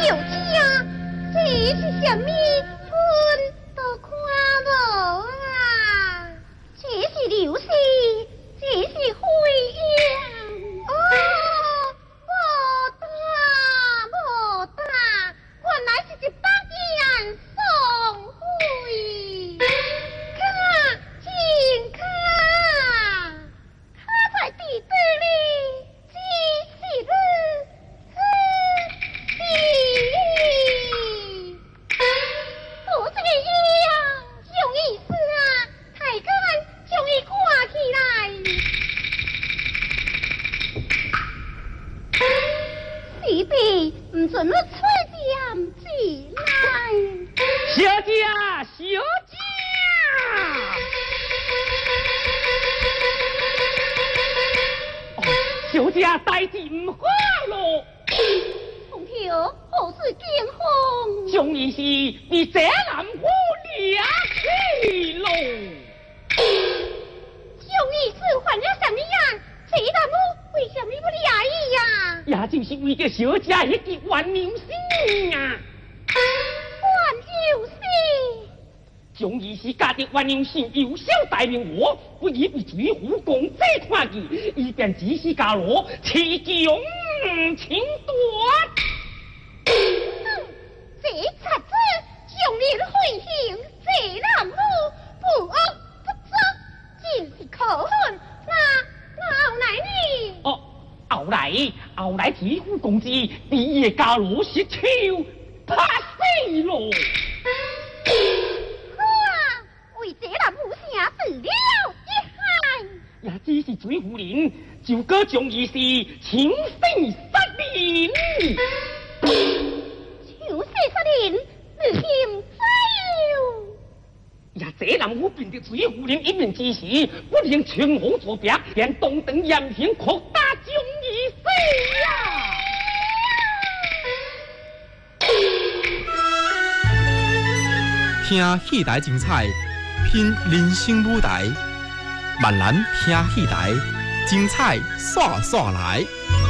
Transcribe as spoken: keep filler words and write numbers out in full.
小姐，这是什么分都看无啊？这是流星，这是灰烟。哦，无大无大，原来是一百件送灰。看，真看，卡在地底里，只是你。我这个样有意思啊！大哥们将伊挂起来，四弟唔准我吹点进来。 小姐，小姐，哦，小姐代志唔好咯。 红条何事惊慌？ 终于是你这男夫俩去喽。 终于是犯了什么样？这男夫为什么不俩意呀？ 也就是为着小姐迄个冤牛死啊！ 冤牛死！ 终于是家的冤牛死，由小大名我不以为水浒公这看见，以便指使家罗持强请夺。 这贼子将人会行，这男夫不恶不作，真是可恨。那那后来呢？ 哦，后来后来提夫公子第二家罗是超怕死咯。 啊，为这男夫下死了一害， 也只是水夫人，就搁将伊是情非杀人。 像四十年，如今再有。 也这男夫凭着水夫人一面之词，不能全红作别，便动等严刑扩大将伊死呀！ 听戏台精彩，品人生舞台，万人听戏台，精彩煞煞来。